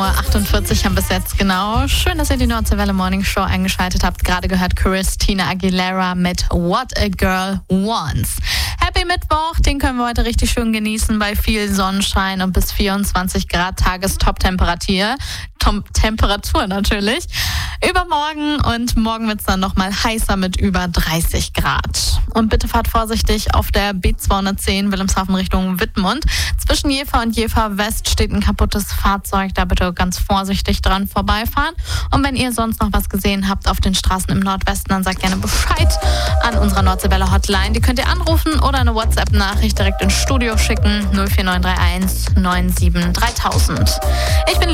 48 haben bis jetzt genau. Schön, dass ihr die Nordseewelle Morning Show eingeschaltet habt. Gerade gehört Christina Aguilera mit What a Girl Wants. Happy Mittwoch, den können wir heute richtig schön genießen bei viel Sonnenschein und bis 24 Grad Tagestop-Temperatur. Temperatur natürlich. Übermorgen und morgen wird es dann nochmal heißer mit über 30 Grad. Und bitte fahrt vorsichtig auf der B210 Wilhelmshaven Richtung Wittmund. Zwischen Jever und Jever West steht ein kaputtes Fahrzeug. Da bitte ganz vorsichtig dran vorbeifahren. Und wenn ihr sonst noch was gesehen habt auf den Straßen im Nordwesten, dann sagt gerne Bescheid an unserer Nordseewelle Hotline. Die könnt ihr anrufen oder eine WhatsApp-Nachricht direkt ins Studio schicken. 04931 97 3000. Ich bin